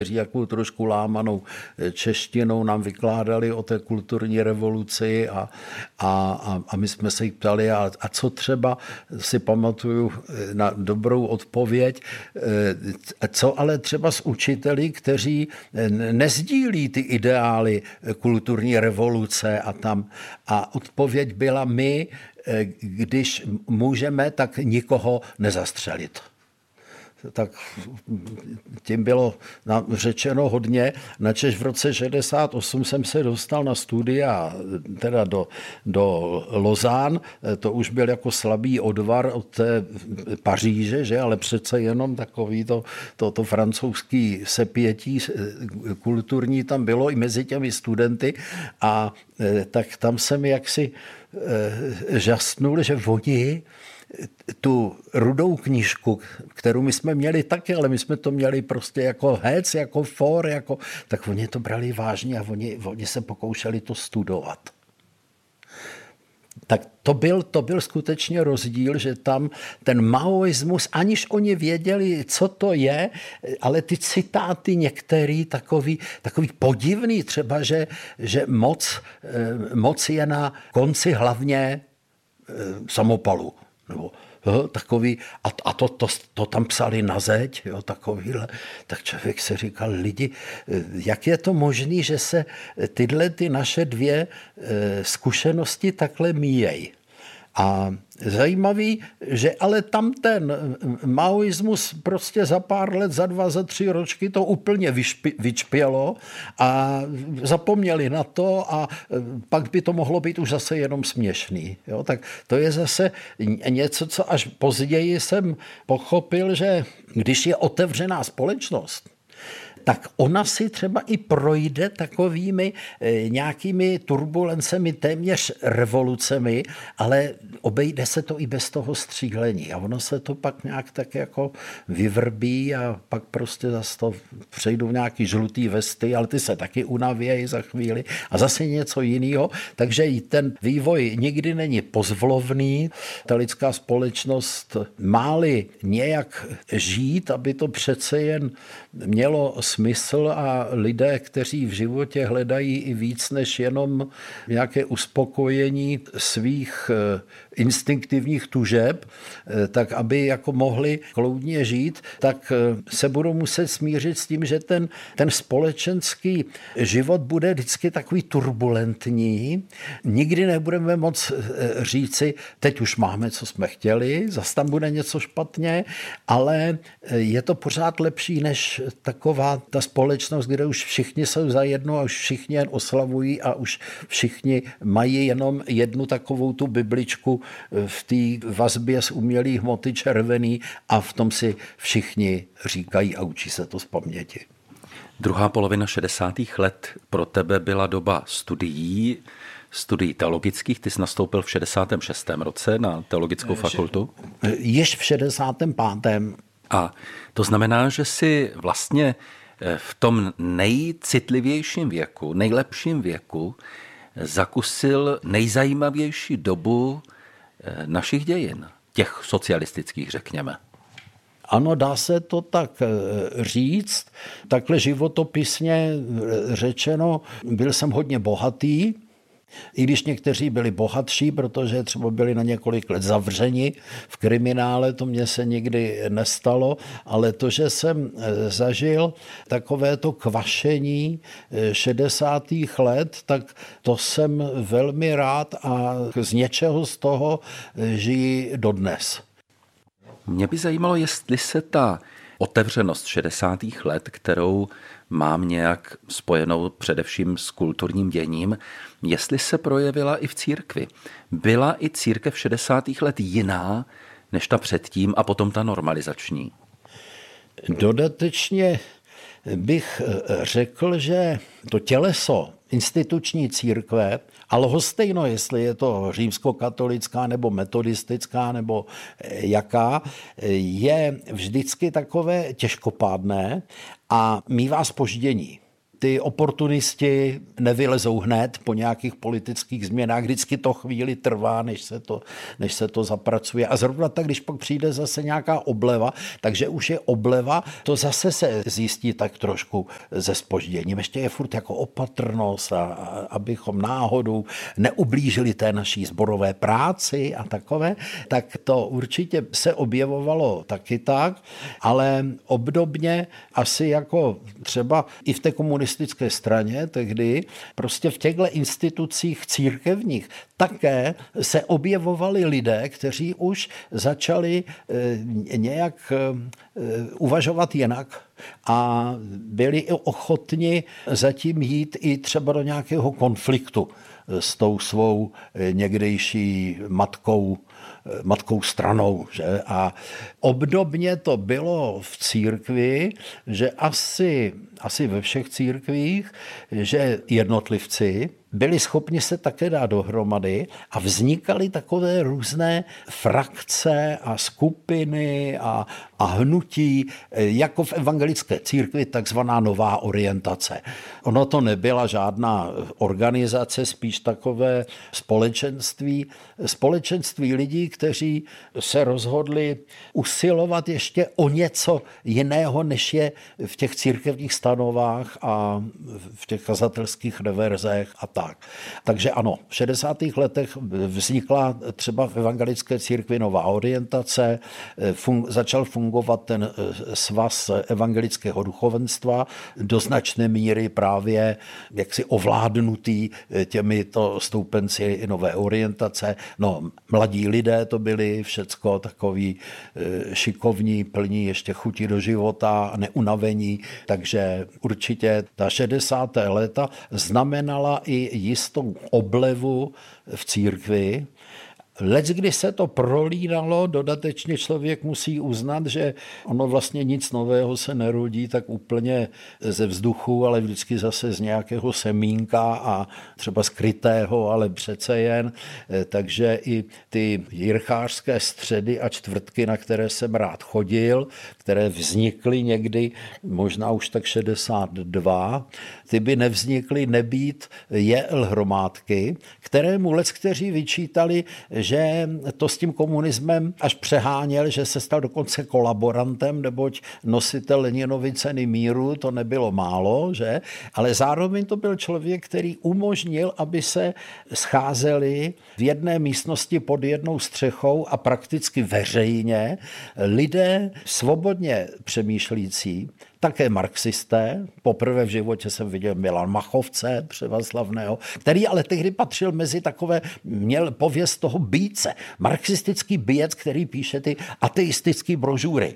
jakou trošku lámanou češtinou nám vykládali o té kulturní revoluci a my jsme se jich ptali, a co třeba, si pamatuju na dobrou odpověď, co ale třeba s učiteli, kteří nezdílí ty ideály kulturní revoluce a odpověď byla: my, když můžeme, tak nikoho nezastřelit. Tak tím bylo řečeno hodně. Načež v roce 68 jsem se dostal na studia teda do Lausanne. To už byl jako slabý odvar od té Paříže, že? Ale přece jenom takový to francouzský sepětí kulturní tam bylo i mezi těmi studenty, a tak tam jsem jaksi žasnul, že oni tu rudou knížku, kterou my jsme měli taky, ale my jsme to měli prostě jako hec, jako for, tak oni to brali vážně a oni se pokoušeli to studovat. Tak to byl skutečně rozdíl, že tam ten maoismus, aniž oni věděli, co to je, ale ty citáty některý takový podivný, třeba, že moc je na konci hlavně samopalu. Nebo takový, a to tam psali na zeď, jo, takovýhle. Tak člověk se říkal: lidi, jak je to možné, že se tyhle ty naše dvě zkušenosti takhle míjejí? A zajímavý, že ale tam ten maoismus prostě za pár let, za 2, za 3 ročky to úplně vyčpělo a zapomněli na to, a pak by to mohlo být už zase jenom směšný. Jo? Tak to je zase něco, co až později jsem pochopil, že když je otevřená společnost, tak ona si třeba i projde takovými nějakými turbulencemi, téměř revolucemi, ale obejde se to i bez toho střílení. A ono se to pak nějak tak jako vyvrbí a pak prostě zase to přejdou nějaký žlutý vesty, ale ty se taky unavějí za chvíli a zase něco jiného. Takže i ten vývoj nikdy není pozvolovný. Ta lidská společnost má-li nějak žít, aby to přece jen mělo smysl, a lidé, kteří v životě hledají i víc než jenom nějaké uspokojení svých instinktivních tužeb, tak aby jako mohli kloudně žít, tak se budou muset smířit s tím, že ten společenský život bude vždycky takový turbulentní. Nikdy nebudeme moc říci: teď už máme, co jsme chtěli, zase tam bude něco špatně, ale je to pořád lepší než taková ta společnost, kde už všichni jsou zajedno a už všichni jen oslavují a už všichni mají jenom jednu takovou tu bibličku v té vazbě z umělé hmoty červený a v tom si všichni říkají a učí se to z paměti. Druhá polovina 60. let pro tebe byla doba studií teologických. Ty jsi nastoupil v 66. roce na teologickou fakultu. Již v 65. A to znamená, že si vlastně v tom nejcitlivějším věku, nejlepším věku zakusil nejzajímavější dobu našich dějin, těch socialistických, řekněme. Ano, dá se to tak říct. Takhle životopisně řečeno, byl jsem hodně bohatý, i když někteří byli bohatší, protože třeba byli na několik let zavřeni v kriminále, to mně se nikdy nestalo, ale to, že jsem zažil takové to kvašení 60. let, tak to jsem velmi rád a z něčeho z toho žiji dodnes. Mě by zajímalo, jestli se ta otevřenost 60. let, kterou mám nějak spojenou především s kulturním děním, jestli se projevila i v církvi. Byla i církev 60. let jiná než ta předtím a potom ta normalizační? Dodatečně bych řekl, že to těleso instituční církve, ale lhostejno, jestli je to římskokatolická nebo metodistická nebo jaká, je vždycky takové těžkopádné a mívá zpoždění. ty oportunisti nevylezou hned po nějakých politických změnách, vždycky to chvíli trvá, než se to zapracuje. A zrovna tak, když pak přijde zase nějaká obleva, takže už je obleva, to zase se zjistí tak trošku ze zpožděním. Ještě je furt jako opatrnost, abychom náhodou neublížili té naší sborové práci a takové, tak to určitě se objevovalo taky tak, ale obdobně asi jako třeba i v té komunistické straně tehdy, prostě v těchto institucích církevních také se objevovali lidé, kteří už začali nějak uvažovat jinak a byli i ochotni zatím jít i třeba do nějakého konfliktu s tou svou někdejší matkou stranou. Že? A obdobně to bylo v církvi, že asi ve všech církvích, že jednotlivci byli schopni se také dát dohromady a vznikaly takové různé frakce a skupiny a hnutí, jako v evangelické církvi, takzvaná nová orientace. Ono to nebyla žádná organizace, spíš takové společenství lidí, kteří se rozhodli usilovat ještě o něco jiného, než je v těch církevních stanovách a v těch kazatelských reverzech a tak. Takže ano, v 60. letech vznikla třeba v evangelické církvi nová orientace, začal fungovat ten svaz evangelického duchovenstva, do značné míry právě jaksi ovládnutý těmito stoupenci nové orientace. No, mladí lidé to byli, všecko takový šikovní, plní ještě chuti do života, neunavení, takže určitě ta 60. léta znamenala i jistou oblevu v církvi. Leckdy se to prolínalo, dodatečně člověk musí uznat, že ono vlastně nic nového se nerodí tak úplně ze vzduchu, ale vždycky zase z nějakého semínka a třeba skrytého, ale přece jen. Takže i ty jirchářské středy a čtvrtky, na které jsem rád chodil, které vznikly někdy, možná už tak 62, ty by nevznikly nebýt JL Hromádky, kterému leckteří vyčítali, že to s tím komunismem až přeháněl, že se stal dokonce kolaborantem, neboť nositel Leninovy ceny míru, to nebylo málo, že? Ale zároveň to byl člověk, který umožnil, aby se scházeli v jedné místnosti pod jednou střechou a prakticky veřejně lidé svobodně přemýšlící, také marxisté. Poprvé v životě jsem viděl Milan Machovce, třeba slavného, který ale tehdy patřil mezi takové, měl pověst toho býce, marxistický býec, který píše ty ateistické brožury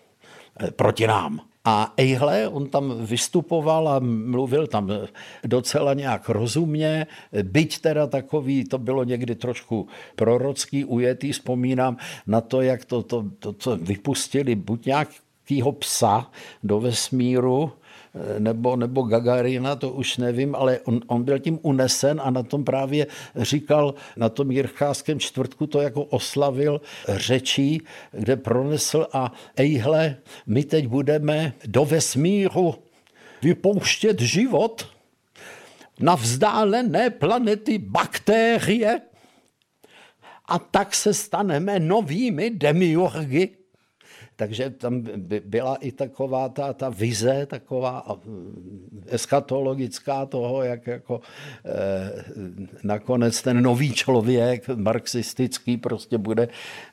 proti nám. A ejhle, on tam vystupoval a mluvil tam docela nějak rozumně, byť teda takový, to bylo někdy trošku prorocký, ujetý, vzpomínám na to, jak to vypustili, buď nějakýho psa do vesmíru, nebo Gagarina, to už nevím, ale on byl tím unesen a na tom právě říkal, na tom jirchářském čtvrtku to jako oslavil řečí, kde pronesl a ejhle, my teď budeme do vesmíru vypouštět život na vzdálené planety bakterie a tak se staneme novými demiurgy. Takže tam byla i taková ta vize, taková eschatologická toho, jak jako nakonec ten nový člověk, marxistický, prostě bude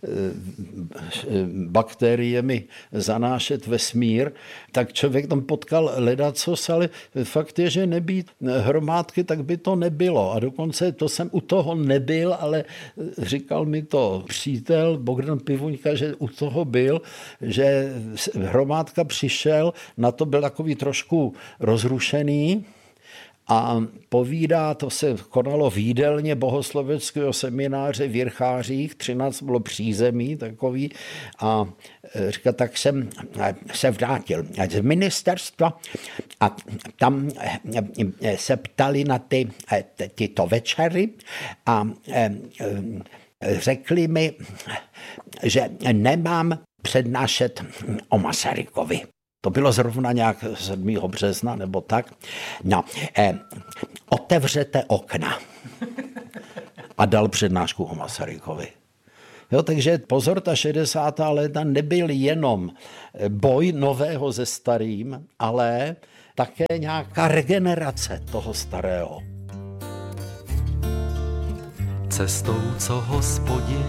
bakteriemi zanášet vesmír. Tak člověk tam potkal ledacos, ale fakt je, že nebýt hromádky, tak by to nebylo. A dokonce to jsem u toho nebyl, ale říkal mi to přítel Bogdan Pivoňka, že u toho byl, že hromádka přišel, na to byl takový trošku rozrušený a povídá, to se konalo v jídelně bohosloveckého semináře v Jirchářích, 13 bylo přízemí takový a říká, tak jsem se vrátil z ministerstva a tam se ptali na tyto večery a řekli mi, že nemám přednášet o Masarykovi. To bylo zrovna nějak 7. března nebo tak. No, otevřete okna. A dal přednášku o Masarykovi. Jo, takže pozor, ta 60. léta nebyl jenom boj nového se starým, ale také nějaká regenerace toho starého. Cestou, co Hospodin